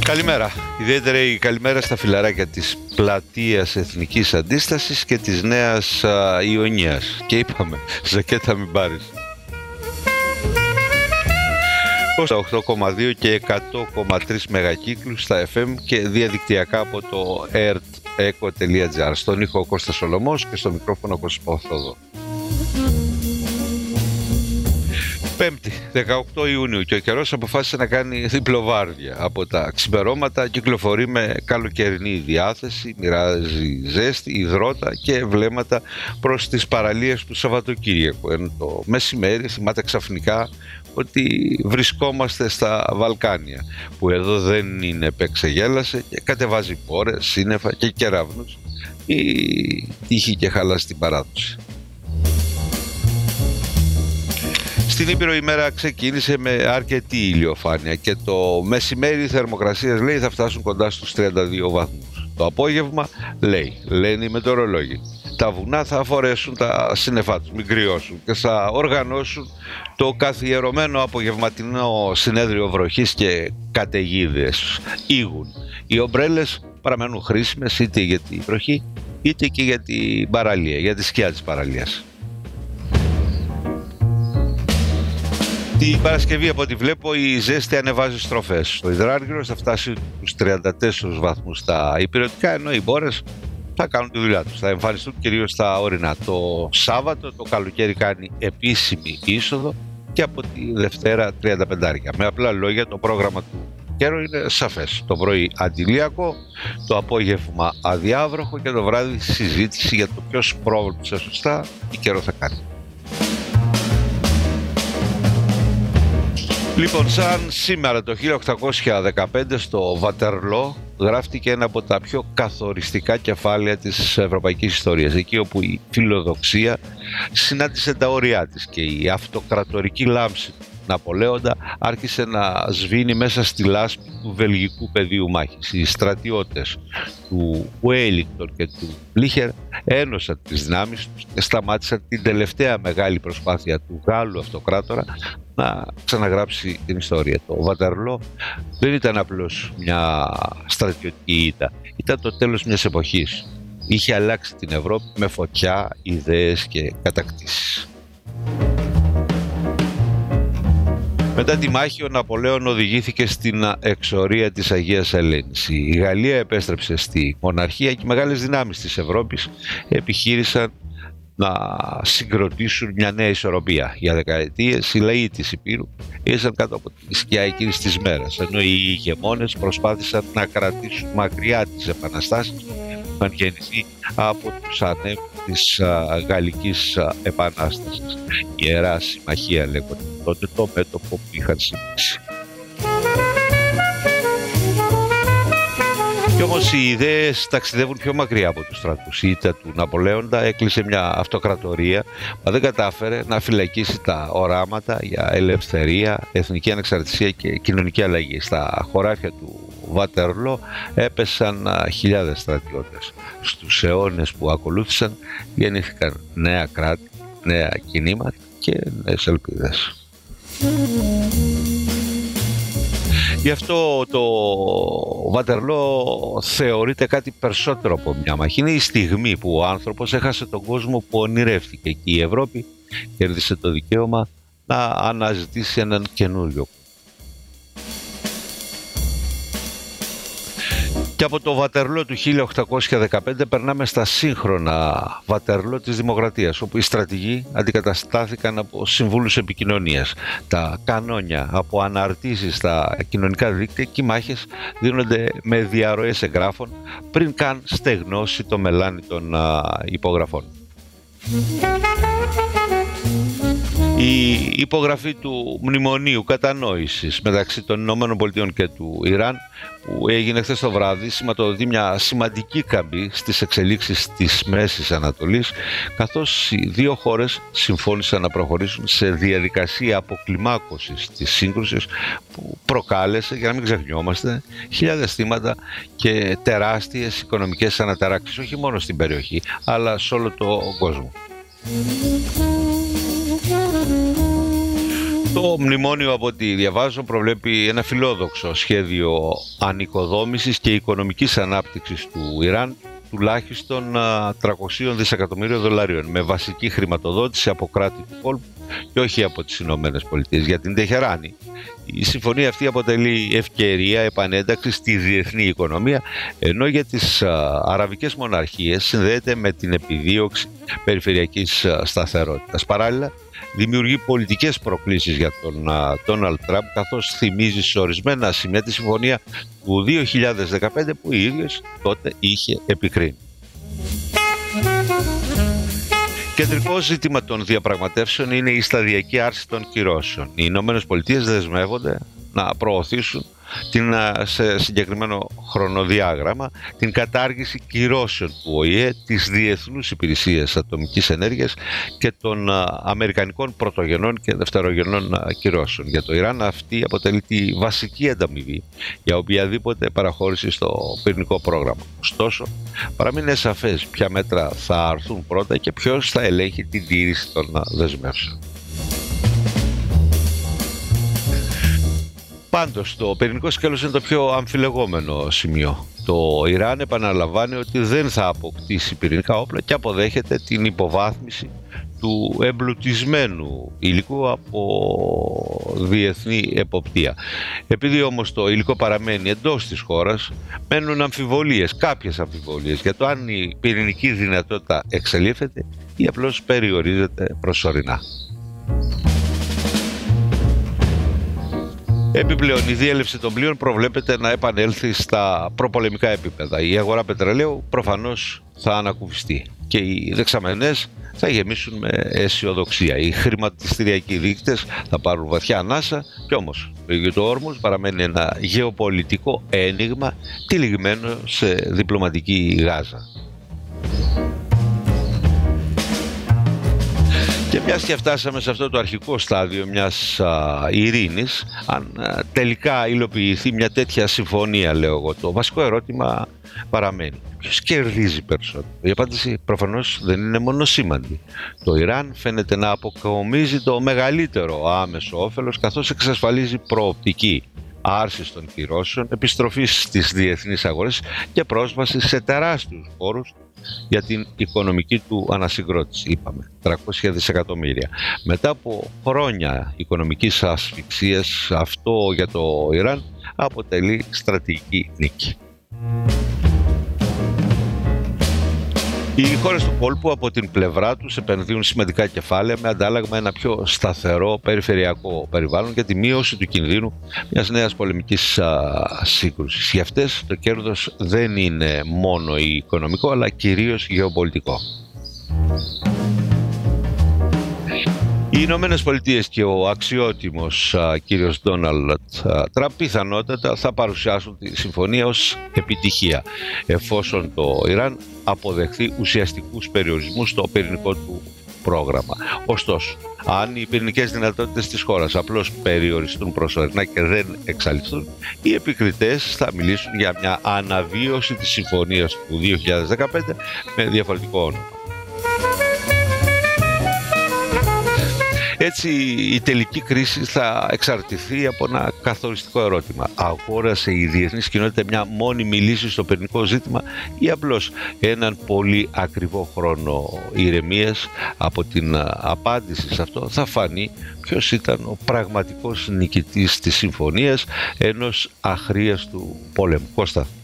Καλημέρα. Ιδιαίτερη καλημέρα στα φιλαράκια της Πλατείας Εθνικής Αντίστασης και της Νέας Ιωνίας. Και είπαμε, ζακέτα μην πάρεις. Στα 8,2 και 100,3 μεγακύκλους στα FM και διαδικτυακά από το erteco.gr. Στον ήχο Κώστας Σολωμός και στο μικρόφωνο Κώστας Παπαθόδο. Πέμπτη, 18 Ιουνίου και ο καιρός αποφάσισε να κάνει διπλοβάρδια. Από τα ξημερώματα κυκλοφορεί με καλοκαιρινή διάθεση, μοιράζει ζέστη, υδρότα και βλέμματα προς τις παραλίες του Σαββατοκύριακου. Ενώ το μεσημέρι θυμάται ξαφνικά ότι βρισκόμαστε στα Βαλκάνια, που εδώ δεν είναι επεξεγέλασε και κατεβάζει πόρες, σύννεφα και κεραύνους. Η τύχη και χαλάσει την παράδοση. Στην Ήπειρο η μέρα ξεκίνησε με αρκετή ηλιοφάνεια και το μεσημέρι οι θερμοκρασίες λέει θα φτάσουν κοντά στους 32 βαθμούς. Το απόγευμα λένε οι μετεωρολόγοι, τα βουνά θα φορέσουν τα σύννεφά τους, μην κρυώσουν και θα οργανώσουν το καθιερωμένο απογευματινό συνέδριο βροχής και καταιγίδες. Ήγουν. Οι ομπρέλες παραμένουν χρήσιμες είτε για τη βροχή είτε και για την παραλία, για τη σκιά της παραλίας. Την Παρασκευή, από ό,τι βλέπω, η ζέστη ανεβάζει στροφές. Το υδράργυρος θα φτάσει στους 34 βαθμούς στα υπηρετικά, ενώ οι μπόρες θα κάνουν τη δουλειά τους. Θα εμφανιστούν κυρίως στα ορεινά. Το Σάββατο το καλοκαίρι κάνει επίσημη είσοδο και από τη Δευτέρα 35. Με απλά λόγια, το πρόγραμμα του καιρού είναι σαφές. Το πρωί αντιλιακό, το απόγευμα αδιάβροχο και το βράδυ συζήτηση για το ποιος πρόβλεψε σωστά τι καιρό θα κάνει. Λοιπόν, σαν σήμερα το 1815 στο Βατερλό γράφτηκε ένα από τα πιο καθοριστικά κεφάλαια της ευρωπαϊκής ιστορίας, εκεί όπου η φιλοδοξία συνάντησε τα όρια της και η αυτοκρατορική λάμψη του Ναπολέοντα άρχισε να σβήνει μέσα στη λάσπη του βελγικού πεδίου μάχης. Οι στρατιώτες του Wellington και του Μπλίχερ ένωσαν τις δυνάμεις τους και σταμάτησαν την τελευταία μεγάλη προσπάθεια του Γάλλου αυτοκράτορα να ξαναγράψει την ιστορία. Το Βατερλό δεν ήταν απλώς μια στρατιωτική ήττα, ήταν το τέλος μιας εποχής. Είχε αλλάξει την Ευρώπη με φωτιά, ιδέες και κατακτήσεις. Μετά τη μάχη ο Ναπολέον οδηγήθηκε στην εξορία της Αγίας Ελένης. Η Γαλλία επέστρεψε στη μοναρχία και οι μεγάλες δυνάμεις της Ευρώπης επιχείρησαν να συγκροτήσουν μια νέα ισορροπία. Για δεκαετίες οι λαοί της Υπήρου ήρθαν κάτω από τη σκιά εκείνης της μέρας, ενώ οι ηγεμόνες προσπάθησαν να κρατήσουν μακριά τις επαναστάσεις που είχαν γεννηθεί από τους ανέμους της Γαλλικής Επανάστασης. Η Ιερά Συμμαχία λέγονταν τότε το μέτωπο που είχαν συμπτύξει. Κι όμως οι ιδέες ταξιδεύουν πιο μακριά από τους στρατούς. Η ήττα του Ναπολέοντα έκλεισε μια αυτοκρατορία, μα δεν κατάφερε να φυλακίσει τα οράματα για ελευθερία, εθνική ανεξαρτησία και κοινωνική αλλαγή. Στα χωράφια του Βατερλό έπεσαν χιλιάδες στρατιώτες. Στους αιώνες που ακολούθησαν γεννήθηκαν νέα κράτη, νέα κινήματα και νέες ελπίδες. Γι' αυτό το Βατερλό θεωρείται κάτι περισσότερο από μια μάχη. Είναι η στιγμή που ο άνθρωπος έχασε τον κόσμο που ονειρεύτηκε και η Ευρώπη κέρδισε το δικαίωμα να αναζητήσει έναν καινούριο. Και από το Βατερλό του 1815 περνάμε στα σύγχρονα Βατερλό της Δημοκρατίας, όπου οι στρατηγοί αντικαταστάθηκαν από συμβούλους επικοινωνίας. Τα κανόνια από αναρτήσεις στα κοινωνικά δίκτυα και οι μάχες δίνονται με διαρροές εγγράφων πριν καν στεγνώσει το μελάνι των υπογραφών. Η υπογραφή του Μνημονίου Κατανόησης μεταξύ των ΗΠΑ και του Ιράν, που έγινε χθες το βράδυ, σηματοδοτεί μια σημαντική καμπή στις εξελίξεις της Μέσης Ανατολής, καθώς οι δύο χώρες συμφώνησαν να προχωρήσουν σε διαδικασία αποκλιμάκωσης της σύγκρουσης που προκάλεσε, για να μην ξεχνιόμαστε, χιλιάδες θύματα και τεράστιες οικονομικές αναταράξεις, όχι μόνο στην περιοχή, αλλά σε όλο τον κόσμο. Το μνημόνιο, από ό,τι διαβάζω, προβλέπει ένα φιλόδοξο σχέδιο ανοικοδόμησης και οικονομικής ανάπτυξης του Ιράν τουλάχιστον 300 δισεκατομμύριων δολαρίων, με βασική χρηματοδότηση από κράτη του κόλπου και όχι από τις Ηνωμένες Πολιτείες. Για την Τεχεράνη, η συμφωνία αυτή αποτελεί ευκαιρία επανένταξης στη διεθνή οικονομία, ενώ για τις αραβικές μοναρχίες συνδέεται με την επιδίωξη περιφερειακής σταθερότητας. Παράλληλα, δημιουργεί πολιτικές προκλήσεις για τον Ντόναλντ Τραμπ, καθώς θυμίζει σε ορισμένα σημεία τη συμφωνία του 2015 που ο ίδιος τότε είχε επικρίνει. Κεντρικό ζήτημα των διαπραγματεύσεων είναι η σταδιακή άρση των κυρώσεων. Οι Ηνωμένες Πολιτείες δεσμεύονται να προωθήσουν σε συγκεκριμένο χρονοδιάγραμμα την κατάργηση κυρώσεων του ΟΗΕ, της Διεθνούς Υπηρεσίας Ατομικής Ενέργειας και των αμερικανικών πρωτογενών και δευτερογενών κυρώσεων. Για το Ιράν αυτή αποτελεί τη βασική ανταμοιβή για οποιαδήποτε παραχώρηση στο πυρηνικό πρόγραμμα. Ωστόσο, παραμείνει σαφές ποια μέτρα θα αρθούν πρώτα και ποιος θα ελέγχει την τήρηση των δεσμεύσεων. Πάντως, το πυρηνικό σκέλος είναι το πιο αμφιλεγόμενο σημείο. Το Ιράν επαναλαμβάνει ότι δεν θα αποκτήσει πυρηνικά όπλα και αποδέχεται την υποβάθμιση του εμπλουτισμένου υλικού από διεθνή εποπτεία. Επειδή όμως το υλικό παραμένει εντός της χώρας, μένουν κάποιες αμφιβολίες για το αν η πυρηνική δυνατότητα εξελίφθεται ή απλώς περιορίζεται προσωρινά. Επιπλέον, η διέλευση των πλοίων προβλέπεται να επανέλθει στα προπολεμικά επίπεδα. Η αγορά πετρελαίου προφανώς θα ανακουφιστεί και οι δεξαμενές θα γεμίσουν με αισιοδοξία. Οι χρηματιστηριακοί δείκτες θα πάρουν βαθιά ανάσα, κι όμως το ίδιο το Όρμουζ παραμένει ένα γεωπολιτικό ένιγμα τυλιγμένο σε διπλωματική γάζα. Και μιας και φτάσαμε σε αυτό το αρχικό στάδιο μιας ειρήνης, αν τελικά υλοποιηθεί μια τέτοια συμφωνία, λέω εγώ, το βασικό ερώτημα παραμένει. Ποιος κερδίζει περισσότερο? Η απάντηση προφανώς δεν είναι μονοσήμαντη. Το Ιράν φαίνεται να αποκομίζει το μεγαλύτερο άμεσο όφελος, καθώς εξασφαλίζει προοπτική άρσης των κυρώσεων, επιστροφής στις διεθνείς αγορές και πρόσβαση σε τεράστιους πόρους για την οικονομική του ανασυγκρότηση. Είπαμε 300 δισεκατομμύρια. Μετά από χρόνια οικονομικής ασφυξίας, αυτό για το Ιράν αποτελεί στρατηγική νίκη. Οι χώρες του κόλπου από την πλευρά τους επενδύουν σημαντικά κεφάλαια με αντάλλαγμα ένα πιο σταθερό περιφερειακό περιβάλλον για τη μείωση του κινδύνου μιας νέας πολεμικής σύγκρουσης. Για αυτές το κέρδος δεν είναι μόνο οικονομικό αλλά κυρίως γεωπολιτικό. Οι Ηνωμένες Πολιτείες και ο αξιότιμος κύριος Ντόναλντ Τραμπ πιθανότατα θα παρουσιάσουν τη συμφωνία ως επιτυχία, εφόσον το Ιράν αποδεχθεί ουσιαστικούς περιορισμούς στο πυρηνικό του πρόγραμμα. Ωστόσο, αν οι πυρηνικές δυνατότητες της χώρας απλώς περιοριστούν προσωρινά και δεν εξαλειφθούν, οι επικριτές θα μιλήσουν για μια αναβίωση της συμφωνίας του 2015 με διαφορετικό όνομα. Έτσι, η τελική κρίση θα εξαρτηθεί από ένα καθοριστικό ερώτημα. Αγόρασε η διεθνής κοινότητα μια μόνιμη λύση στο πυρηνικό ζήτημα ή απλώς έναν πολύ ακριβό χρόνο ηρεμίας? Από την απάντηση σε αυτό θα φανεί ποιος ήταν ο πραγματικός νικητής της συμφωνίας ενός αχρίαστου πολέμου. Κώστα.